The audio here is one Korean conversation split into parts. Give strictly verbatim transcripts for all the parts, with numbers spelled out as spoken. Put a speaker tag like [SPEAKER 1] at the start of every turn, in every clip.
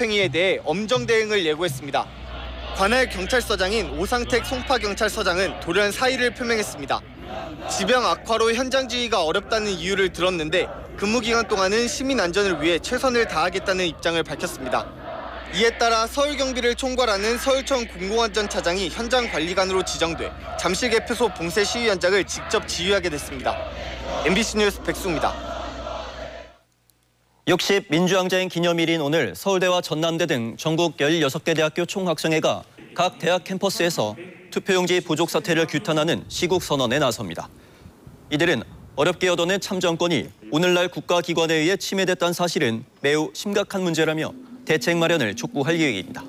[SPEAKER 1] 위법행위에 대해 엄정 대응을 예고했습니다. 관할 경찰서장인 오상택 송파경찰서장은 돌연 사의를 표명했습니다. 지병 악화로 현장 지휘가 어렵다는 이유를 들었는데 근무 기간 동안은 시민 안전을 위해 최선을 다하겠다는 입장을 밝혔습니다. 이에 따라 서울경비를 총괄하는 서울청 공공안전차장이 현장 관리관으로 지정돼 잠실개표소 봉쇄 시위 현장을 직접 지휘하게 됐습니다. 엠비씨 뉴스 백수입니다.
[SPEAKER 2] 육십 민주항쟁 기념일인 오늘 서울대와 전남대 등 전국 열여섯 개 대학교 총학생회가 각 대학 캠퍼스에서 투표용지 부족 사태를 규탄하는 시국선언에 나섭니다. 이들은 어렵게 얻어낸 참정권이 오늘날 국가기관에 의해 침해됐다는 사실은 매우 심각한 문제라며 대책 마련을 촉구할 계획입니다.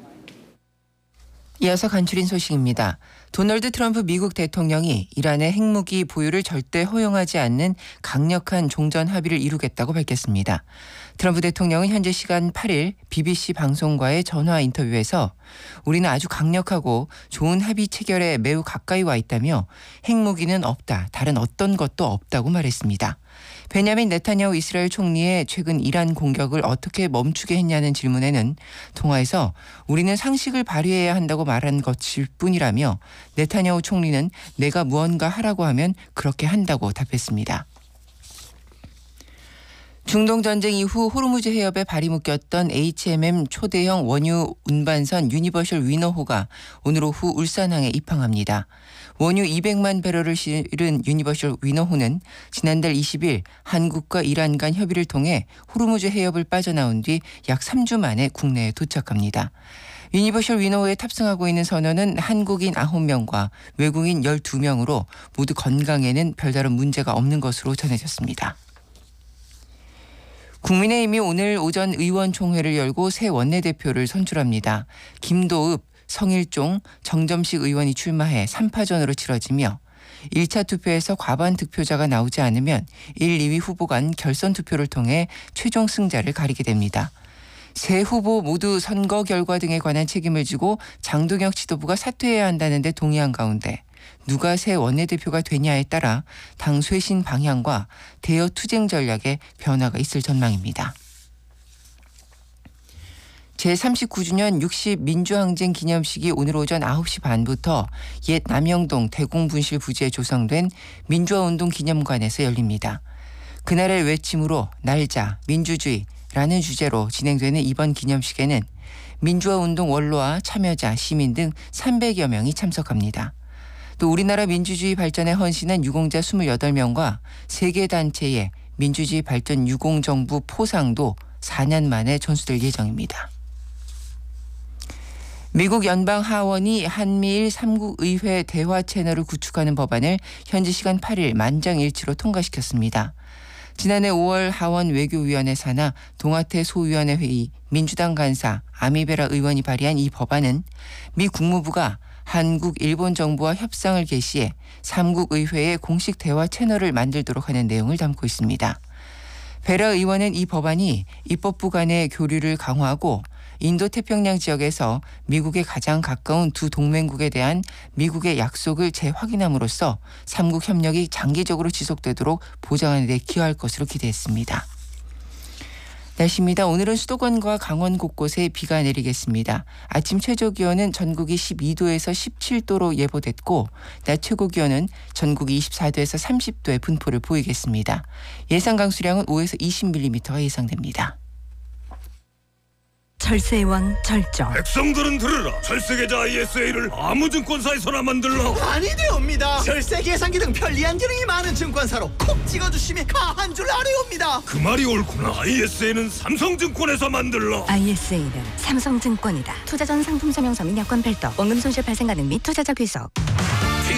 [SPEAKER 3] 이어서 간추린 소식입니다. 도널드 트럼프 미국 대통령이 이란의 핵무기 보유를 절대 허용하지 않는 강력한 종전 합의를 이루겠다고 밝혔습니다. 트럼프 대통령은 현재 시간 팔 일 비비씨 방송과의 전화 인터뷰에서 우리는 아주 강력하고 좋은 합의 체결에 매우 가까이 와 있다며 핵무기는 없다, 다른 어떤 것도 없다고 말했습니다. 베냐민 네타냐후 이스라엘 총리의 최근 이란 공격을 어떻게 멈추게 했냐는 질문에는 통화에서 우리는 상식을 발휘해야 한다고 말한 것일 뿐이라며 네타냐후 총리는 내가 무언가 하라고 하면 그렇게 한다고 답했습니다. 중동전쟁 이후 호르무즈 해협에 발이 묶였던 에이치엠엠 초대형 원유 운반선 유니버셜 위너호가 오늘 오후 울산항에 입항합니다. 원유 이백만 배럴을 실은 유니버셜 위너호는 지난달 이십 일 한국과 이란 간 협의를 통해 호르무즈 해협을 빠져나온 뒤 약 삼 주 만에 국내에 도착합니다. 유니버셜 위너호에 탑승하고 있는 선원은 한국인 아홉 명과 외국인 열두 명으로 모두 건강에는 별다른 문제가 없는 것으로 전해졌습니다. 국민의힘이 오늘 오전 의원총회를 열고 새 원내대표를 선출합니다. 김도읍, 성일종, 정점식 의원이 출마해 삼 파전으로 치러지며 일 차 투표에서 과반 득표자가 나오지 않으면 일, 이 위 후보 간 결선 투표를 통해 최종 승자를 가리게 됩니다. 세 후보 모두 선거 결과 등에 관한 책임을 지고 장동혁 지도부가 사퇴해야 한다는 데 동의한 가운데 누가 새 원내대표가 되냐에 따라 당 쇄신 방향과 대여 투쟁 전략에 변화가 있을 전망입니다. 제삼십구 주년 육십 민주항쟁 기념식이 오늘 오전 아홉 시 반부터 옛 남영동 대공분실 부지에 조성된 민주화운동 기념관에서 열립니다. 그날의 외침으로 날자, 민주주의라는 주제로 진행되는 이번 기념식에는 민주화운동 원로와 참여자, 시민 등 삼백여 명이 참석합니다. 또 우리나라 민주주의 발전에 헌신한 유공자 이십팔 명과 세계 단체의 민주주의 발전 유공정부 포상도 사 년 만에 전수될 예정입니다. 미국 연방 하원이 한미일 삼국 의회 대화 채널을 구축하는 법안을 현지 시간 팔 일 만장일치로 통과시켰습니다. 지난해 오월 하원 외교위원회 산하 동아태 소위원회 회의 민주당 간사 아미베라 의원이 발의한 이 법안은 미 국무부가 한국, 일본 정부와 협상을 개시해 삼국 의회의 공식 대화 채널을 만들도록 하는 내용을 담고 있습니다. 베라 의원은 이 법안이 입법부 간의 교류를 강화하고 인도태평양 지역에서 미국에 가장 가까운 두 동맹국에 대한 미국의 약속을 재확인함으로써 삼국 협력이 장기적으로 지속되도록 보장하는 데 기여할 것으로 기대했습니다. 날씨입니다. 오늘은 수도권과 강원 곳곳에 비가 내리겠습니다. 아침 최저기온은 전국이 십이 도에서 십칠 도로 예보됐고 낮 최고기온은 전국이 이십사 도에서 삼십 도의 분포를 보이겠습니다. 예상 강수량은 오에서 이십 밀리미터가 예상됩니다.
[SPEAKER 4] 철새의 왕 절정.
[SPEAKER 5] 백성들은 들으라. 철새계좌 아이에스에이를 아무 증권사에서나 만들라.
[SPEAKER 6] 아니되옵니다. 철새 계산기 등 편리한 기능이 많은 증권사로 콕 찍어주시면 가한 줄 아뢰옵니다.
[SPEAKER 5] 그 말이 옳구나. 아이에스에이는 삼성증권에서 만들라.
[SPEAKER 4] 아이에스에이는 삼성증권이다. 투자 전 상품 설명서 및 여건 별도, 원금 손실 발생 가능 및 투자자 귀속.